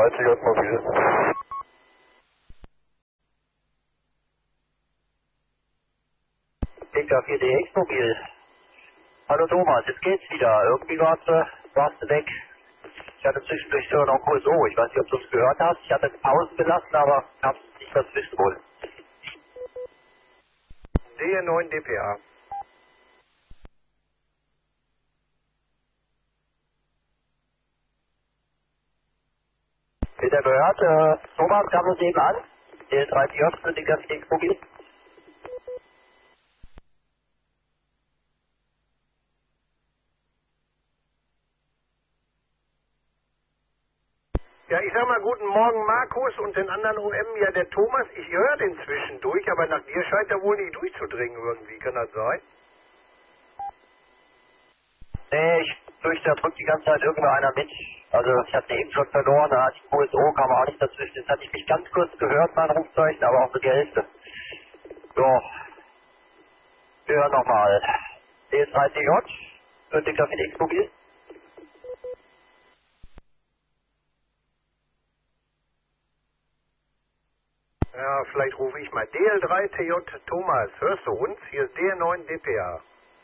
30 mobil. PK4DX mobil. Hallo Thomas, jetzt geht's wieder. Irgendwie warst du weg. Ich hatte zwischendurch so noch kurz, ich weiß nicht, ob du es gehört hast. Ich hatte Pausen gelassen, aber hab's nicht dazwischen wohl. DE9 DPA. Peter gehört, Thomas kam uns eben an. DL30J für PK4DX mobil. Ja, ich sag mal guten Morgen Markus und den anderen OM, ja der Thomas, ich höre den zwischendurch, aber nach dir scheint er wohl nicht durchzudringen irgendwie, kann das sein? Nee, ich fürchte, da drückt die ganze Zeit irgendeiner mit. Also ich hatte eben schon verloren, da hatte ich QSO, kam auch nicht dazwischen. Jetzt hatte ich mich ganz kurz gehört, mein Rufzeichen, aber auch so die Hälfte. So, wir hören nochmal. DS30J für PK4DX mobil. Ja, vielleicht rufe ich mal DL3TJ Thomas, hörst du uns? Hier ist DE9 DPA.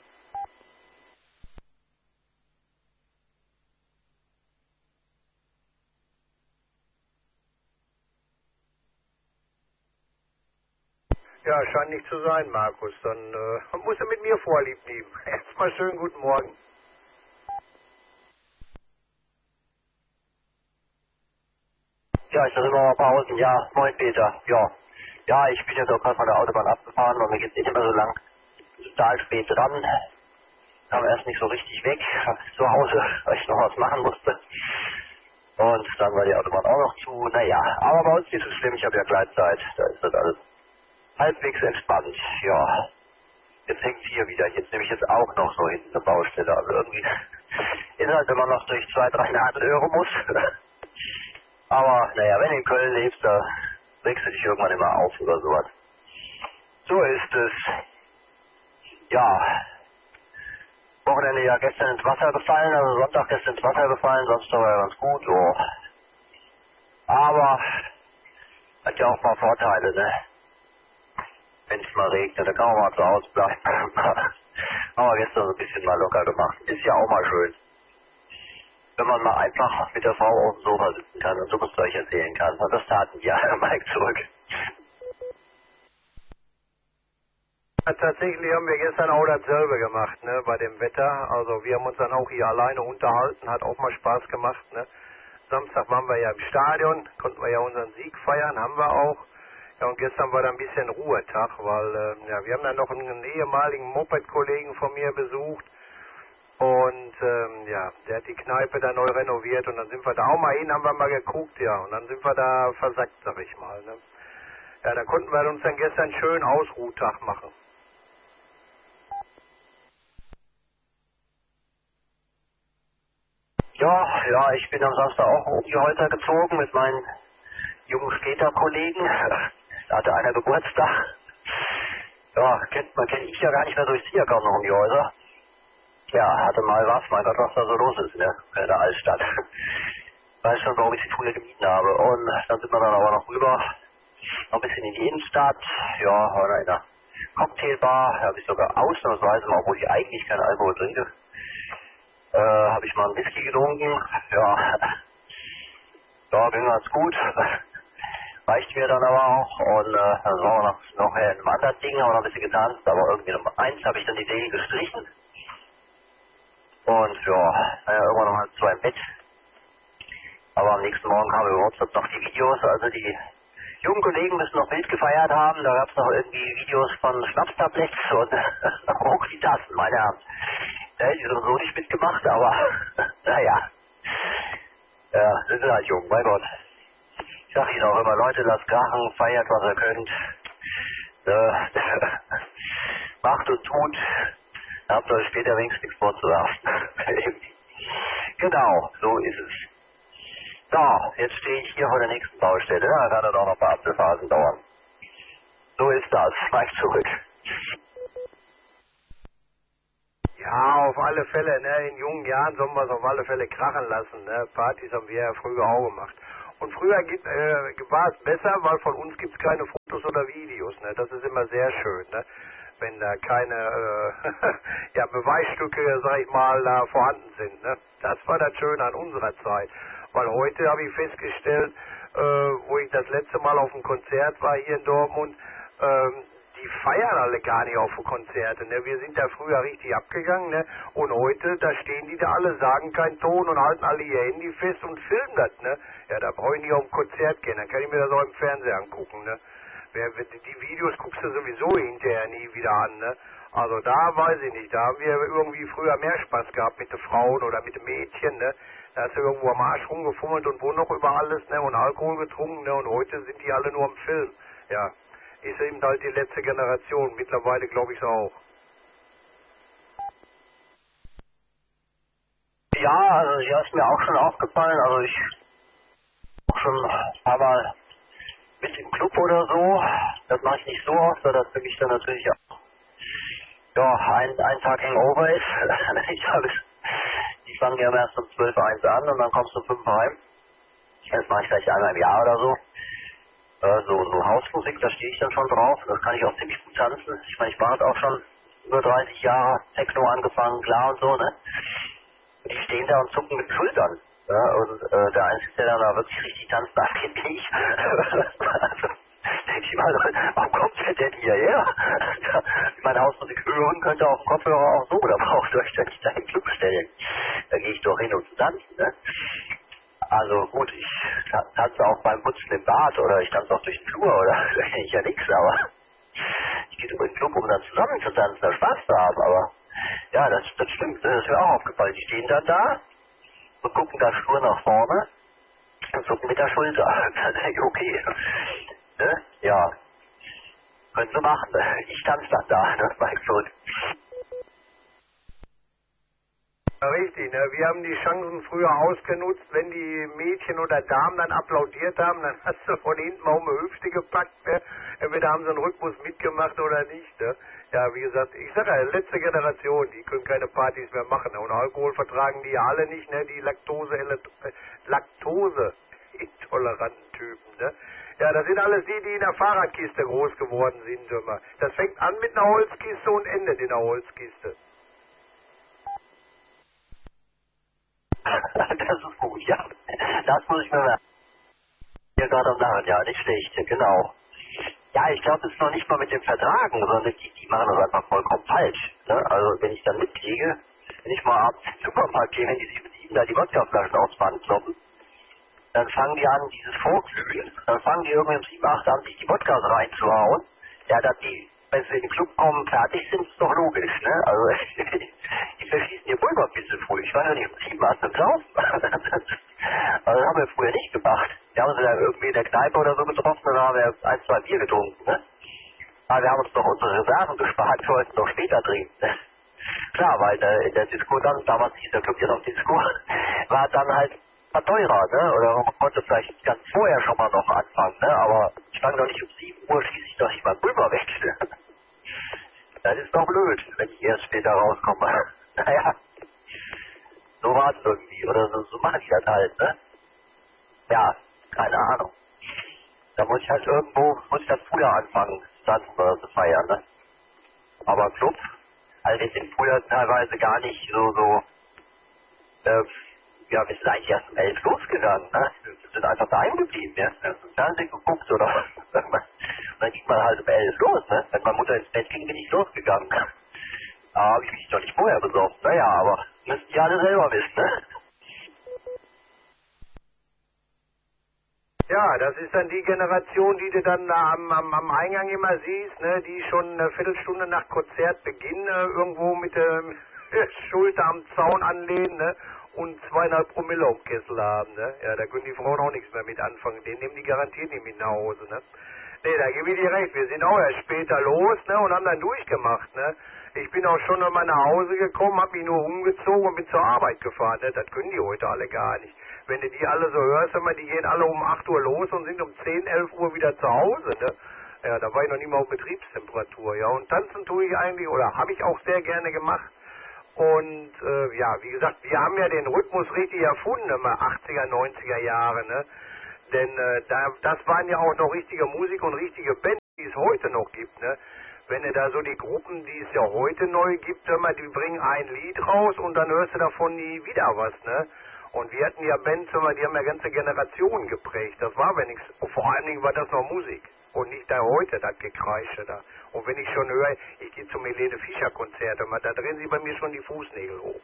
Ja, scheint nicht zu sein, Markus. Dann muss er mit mir Vorlieb nehmen. Erstmal schönen guten Morgen. Ja, ich lasse immer mal Pausen. Ja, moin Peter. Ja. Ja, ich bin jetzt auch gerade von der Autobahn abgefahren und mir geht's nicht immer so lang. Total spät dran. Kam erst nicht so richtig weg zu Hause, weil ich noch was machen musste. Und dann war die Autobahn auch noch zu. Naja, aber bei uns nicht so schlimm. Ich habe ja Gleitzeit. Da ist das alles halbwegs entspannt. Ja. Jetzt hängt hier wieder. Jetzt nehme ich jetzt auch noch so hinten zur Baustelle. Also irgendwie ist halt, wenn man noch durch 2, 3 Nadelöhre muss. Aber naja, wenn du in Köln lebst, da regst du dich irgendwann immer auf oder sowas. So ist es. Ja. Wochenende ja gestern ins Wasser gefallen, also Sonntag gestern ins Wasser gefallen, sonst war ja ganz gut, so. Aber hat ja auch ein paar Vorteile, ne? Wenn es mal regnet, da kann man mal zu Hause bleiben. Haben wir gestern so ein bisschen mal locker gemacht. Ist ja auch mal schön. Wenn man mal einfach mit der Frau auf dem Sofa sitzen kann und dummes Zeug erzählen kann. Und das taten wir. Mike zurück. Ja, tatsächlich haben wir gestern auch dasselbe gemacht, ne, bei dem Wetter. Also wir haben uns dann auch hier alleine unterhalten, hat auch mal Spaß gemacht, ne. Samstag waren wir ja im Stadion, konnten wir ja unseren Sieg feiern, haben wir auch. Ja, und gestern war da ein bisschen Ruhetag, weil, ja, wir haben dann noch einen ehemaligen Moped-Kollegen von mir besucht. Und, ja, der hat die Kneipe da neu renoviert und dann sind wir da auch mal hin, haben wir mal geguckt, ja. Und dann sind wir da versackt, sag ich mal, ne. Ja, da konnten wir uns dann gestern schön Ausruhtag machen. Ja, ich bin am Samstag auch um die Häuser gezogen mit meinen jungen Skater-Kollegen. Da hatte einer Geburtstag. Ja, kennt ich ja gar nicht mehr so, ich ziehe ja kaum noch um die Häuser. Ja, hatte mal was, mein Gott, was da so los ist, ne, in der Altstadt. Weiß schon, warum ich sie früher gemieden habe. Und dann sind wir dann aber noch rüber, noch ein bisschen in die Innenstadt. Ja, war in einer Cocktailbar, da habe ich sogar ausnahmsweise, obwohl ich eigentlich keinen Alkohol trinke, habe ich mal einen Whisky getrunken. Ja, ging ganz gut. Reicht mir dann aber auch. Und dann waren wir noch in einem anderen Ding, haben wir noch ein bisschen getanzt, aber irgendwie Nummer 1 habe ich dann die Dinge gestrichen. Und ja, irgendwann noch mal 2 im Bett. Aber am nächsten Morgen kamen überhaupt noch die Videos, also die jungen Kollegen müssen noch wild gefeiert haben, da gab es noch irgendwie Videos von Schnapstabletts und hoch die Tassen, meine Herren. Da hätte ich sowieso nicht mitgemacht, aber naja. Ja, sind sie halt jung, mein Gott. Ich sag Ihnen auch immer, Leute, lasst krachen, feiert, was ihr könnt. Macht und tut, dann habt ihr euch später wenigstens nichts vorzuwerfen. Genau, so ist es. So, jetzt stehe ich hier vor der nächsten Baustelle. Da kann das auch noch ein paar Apfelphasen dauern. So ist das. Mike zurück. Ja, auf alle Fälle, ne, in jungen Jahren sollen wir es auf alle Fälle krachen lassen, ne, Partys haben wir ja früher auch gemacht. Und früher war es besser, weil von uns gibt es keine Fotos oder Videos, ne? Das ist immer sehr schön, ne? Wenn da keine ja, Beweisstücke, sag ich mal, da vorhanden sind, ne? Das war das Schöne an unserer Zeit. Weil heute habe ich festgestellt, wo ich das letzte Mal auf einem Konzert war hier in Dortmund, die feiern alle gar nicht auf Konzerte, ne? Wir sind da früher richtig abgegangen, ne? Und heute, da stehen die da alle, sagen keinen Ton und halten alle ihr Handy fest und filmen das, ne? Ja, da brauche ich nicht auf ein Konzert gehen, dann kann ich mir das auch im Fernsehen angucken, ne? Die Videos guckst du sowieso hinterher nie wieder an, ne? Also da weiß ich nicht, da haben wir irgendwie früher mehr Spaß gehabt mit den Frauen oder mit den Mädchen, ne? Da hast du irgendwo am Arsch rumgefummelt und wo noch über alles, ne? Und Alkohol getrunken, ne? Und heute sind die alle nur am Film, ja. Ist eben halt die letzte Generation. Mittlerweile glaube ich es auch. Ja, also ja, ist mir auch schon aufgefallen. Also ich auch schon ein paar Mal mit im Club oder so. Das mache ich nicht so oft, weil das für mich dann natürlich auch ja, ein Tag Hangover ist. Die fangen ja erst um 12 Uhr eins an und dann kommst du um 5 Uhr heim. Das mache ich vielleicht einmal im Jahr oder so. So Hausmusik, da stehe ich dann schon drauf. Das kann ich auch ziemlich gut tanzen. Ich meine, ich war jetzt auch schon über 30 Jahre Techno angefangen, klar und so, ne? Und die stehen da und zucken mit den Schultern. Ja, und der Einzige, der dann da wirklich richtig tanzt, das bin ich. Also, denke ich mal, warum kommt der denn hierher? Meine Hausmusik hören könnte auf dem Kopfhörer auch so, da braucht ihr euch da nicht dahin Club stellen. Da gehe ich doch hin, um zu tanzen, ne? Also gut, ich tanze auch beim Putzen im Bad oder ich tanze auch durch den Flur oder ich ja nix, aber ich gehe über den Club, um dann zusammen zu tanzen, da Spaß zu haben, aber ja, das stimmt, das ist mir auch aufgefallen. Die stehen dann da und gucken da stur nach vorne und zucken mit der Schulter. Dann denke ich, okay, ne? Ja, können sie machen, ich tanze dann da, ne, mein Schuld. Ja, richtig, ne? Wir haben die Chancen früher ausgenutzt, wenn die Mädchen oder Damen dann applaudiert haben, dann hast du von hinten mal um die Hüfte gepackt, ne? Entweder haben sie einen Rhythmus mitgemacht oder nicht, ne? Ja, wie gesagt, ich sage ja, letzte Generation, die können keine Partys mehr machen, ne? Und Alkohol vertragen die ja alle nicht, ne? Die Laktose-intoleranten Typen, ne? Ja, das sind alles die, die in der Fahrradkiste groß geworden sind, immer. Das fängt an mit einer Holzkiste und endet in einer Holzkiste. Das ist gut, ja. Das muss ich mir merken. Hier gerade am Narren, ja, nicht schlecht, genau. Ja, ich glaube, es ist noch nicht mal mit dem Vertragen, sondern die machen das einfach vollkommen falsch. Ne? Also, wenn ich dann mitkriege, wenn ich mal abends in den Supermarkt gehe, wenn die 7 da die Wodkaflaschen aufs Band kloppen, dann fangen die an, dieses Vorglühen, dann fangen die irgendwie um 7, 8 an, sich die Wodkas reinzuhauen. Ja, dass die, wenn sie in den Club kommen, fertig sind, ist doch logisch, ne? Also, die verschießen ihr Pulver ein bisschen früh. Ich war ja nicht um 7 Uhr zum Saufen. Also, das haben wir früher nicht gemacht. Wir haben uns dann irgendwie in der Kneipe oder so getroffen, dann haben wir 1, 2 Bier getrunken, ne? Aber wir haben uns doch unsere Reserven gespart, wir wollten doch später trinken, ne? Klar, weil in der Disco dann, damals hieß der Club ja noch Disco, war dann halt war teurer, ne? Oder man konnte vielleicht ganz vorher schon mal noch anfangen, ne? Aber ich fange doch nicht um 7 Uhr, schließe ich doch nicht mal Pulver weg, ne? Das ist doch blöd, wenn ich erst später rauskomme. Naja, so war es irgendwie, oder so machen die das halt, ne? Ja, keine Ahnung. Da muss ich halt muss ich das früher anfangen, tanzen oder zu feiern, ne? Aber Club, also wir sind früher teilweise gar nicht ja, wir sind eigentlich erst um 11 losgegangen, ne? Wir sind einfach daheim geblieben, ja? Wir haben Fernsehen geguckt oder und dann ging man halt um 11 los, ne? Wenn meine Mutter ins Bett ging, bin ich losgegangen. Da habe ich mich doch nicht vorher besorgt. Naja, aber müssen die alle selber wissen, ne? Ja, das ist dann die Generation, die du dann da am Eingang immer siehst, ne, die schon eine Viertelstunde nach Konzertbeginn irgendwo mit der Schulter am Zaun anlehnen, ne, und 2,5 Promille auf dem Kessel haben, ne. Ja, da können die Frauen auch nichts mehr mit anfangen, den nehmen die garantiert nicht mit nach Hause, ne. Nee, da gebe ich dir recht, wir sind auch erst später los, ne, und haben dann durchgemacht, ne. Ich bin auch schon mal nach Hause gekommen, hab mich nur umgezogen und bin zur Arbeit gefahren, ne. Das können die heute alle gar nicht. Wenn du die alle so hörst, immer, die gehen alle um 8 Uhr los und sind um 10, 11 Uhr wieder zu Hause, ne? Ja, da war ich noch nicht mal auf Betriebstemperatur, ja. Und tanzen tue ich eigentlich, oder habe ich auch sehr gerne gemacht. Und, ja, wie gesagt, wir haben ja den Rhythmus richtig erfunden, immer 80er, 90er Jahre, ne? Denn das waren ja auch noch richtige Musik und richtige Bands, die es heute noch gibt, ne? Wenn du da so die Gruppen, die es ja heute neu gibt, hör mal, die bringen ein Lied raus und dann hörst du davon nie wieder was, ne? Und wir hatten ja Bands, hör mal, die haben ja ganze Generationen geprägt. Das war wenigstens, vor allen Dingen war das noch Musik und nicht da heute, das Gekreische da. Und wenn ich schon höre, ich gehe zum Helene Fischer Konzert, hör mal, da drehen sie bei mir schon die Fußnägel hoch.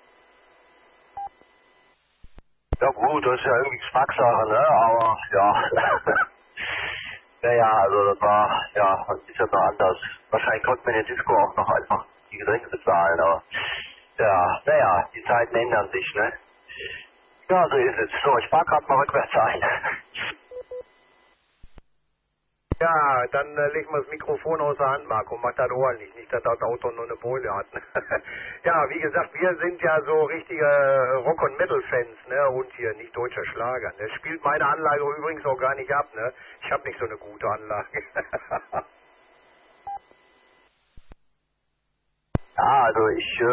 Ja gut, das ist ja irgendwie Geschmackssache, ne? Aber ja. Naja, also das war, ja, ist ja noch anders. Wahrscheinlich konnte man in der Disco auch noch einfach die Getränke bezahlen, aber ja, naja, die Zeiten ändern sich, ne? Ja, so ist es. So, ich fahr grad mal rückwärts ein. Ja, dann legen wir das Mikrofon außer Hand, Marco, mach das Ohr nicht, dass das Auto nur eine Beule hat. Ja, wie gesagt, wir sind ja so richtige Rock- und Metal-Fans, ne, und hier nicht deutscher Schlager, ne. Spielt meine Anlage übrigens auch gar nicht ab, ne. Ich habe nicht so eine gute Anlage. Ja, also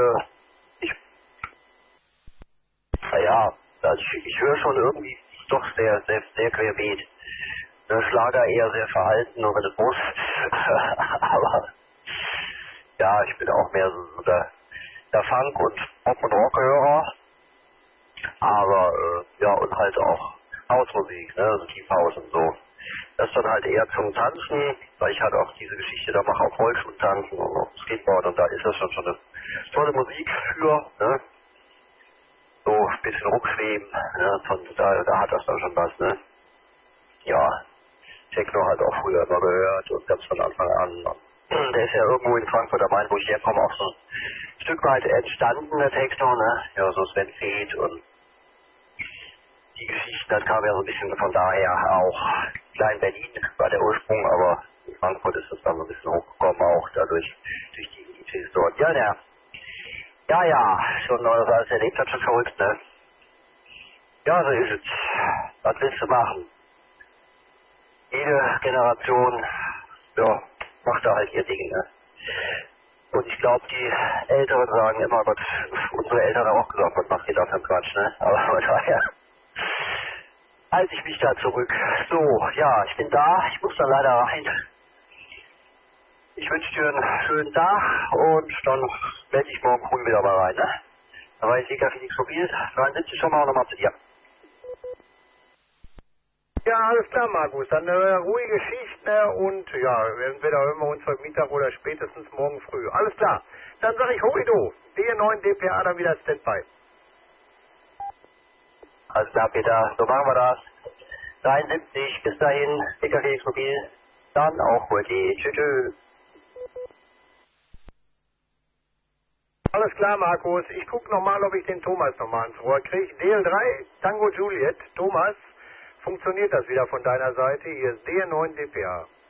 naja, also ich höre schon irgendwie doch sehr querbeet. Der Schlager eher sehr verhalten oder bewusst. Aber ja, ich bin auch mehr so der Funk- und Pop- und Rock-Hörer. Aber ja, und halt auch Hausmusik, ne, also Deep House und so. Das ist dann halt eher zum Tanzen, weil ich halt auch diese Geschichte da mache, auf Rollschuh-Tanzen und auf Skateboard, und da ist das schon eine tolle Musik für, ne? So ein bisschen rumschweben, ne? Da hat das dann schon was, ne? Ja, Techno halt auch früher immer gehört und ganz von Anfang an. Der ist ja irgendwo in Frankfurt am Main, wo ich herkomme, auch so ein Stück weit entstanden, der Techno, ne? Ja, so Sven Feth und die Geschichten, das kam ja so ein bisschen von daher auch. Klar, in Berlin war der Ursprung, aber in Frankfurt ist das dann so ein bisschen hochgekommen, auch dadurch, durch die DJs dort. Ja, schon was alles erlebt hat, schon verrückt, ne? Ja, so ist es. Was willst du machen? Jede Generation, ja, macht da halt ihr Ding, ne? Und ich glaube, die Älteren sagen immer, Gott, unsere Eltern haben auch gesagt, was macht ihr da für einen Quatsch, ne? Aber von daher halte ich mich da zurück. So, ja, ich bin da, ich muss dann leider rein. Ich wünsche dir einen schönen Tag und dann melde ich morgen früh wieder mal rein, ne? Da war ich sicher Felix Mobil, 73 schon mal, nochmal zu dir. Ja, alles klar, Markus. Dann ruhige Schicht, ne? Und ja, entweder hören wir uns heute Mittag oder spätestens morgen früh. Alles klar. Dann sage ich Hoido. D9 DPA dann wieder Standby. Alles klar, Peter, so machen wir das. 73, bis dahin, dicker Felix Mobil, dann auch heute. Tschüss. Alles klar, Markus. Ich gucke nochmal, ob ich den Thomas nochmal ans Rohr kriege. DL3, Tango Juliet. Thomas, funktioniert das wieder von deiner Seite? Hier ist D9 DPA.